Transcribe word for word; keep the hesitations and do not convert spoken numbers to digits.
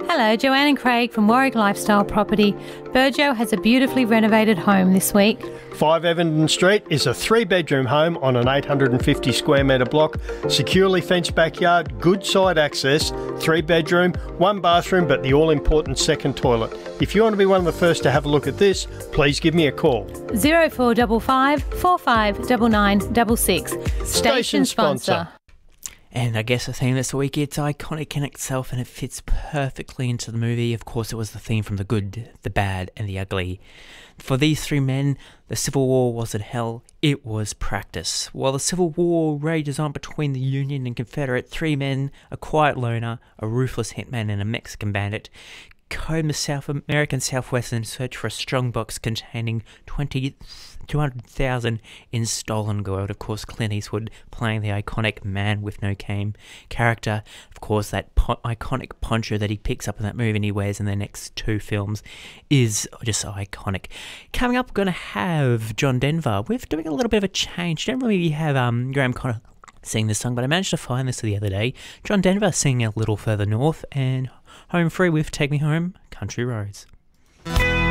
Hello, Joanne and Craig from Warwick Lifestyle Property. Burjo has a beautifully renovated home this week. five Evenden Street is a three-bedroom home on an eight hundred fifty square metre block, securely fenced backyard, good side access, three-bedroom, one bathroom, but the all-important second toilet. If you want to be one of the first to have a look at this, please give me a call. zero four five five, four five nine nine six six. Station sponsor. And I guess the theme this week, it's iconic in itself and it fits perfectly into the movie. Of course, it was the theme from the good, the bad and the ugly. For these three men, the Civil War wasn't hell, it was practice. While the Civil War rages on between the Union and Confederate, three men, a quiet loner, a ruthless hitman and a Mexican bandit, comb the South American Southwest in search for a strong box containing twenty, two hundred thousand in stolen gold. Of course, Clint Eastwood playing the iconic man with no cane character. Of course, that po- iconic poncho that he picks up in that movie and he wears in the next two films is just so iconic. Coming up, we're going to have John Denver. We're doing a little bit of a change. Generally, we have um, Graham Connor sing this song, but I managed to find this the other day. John Denver singing A Little Further North and Home Free with Take Me Home, Country Roads.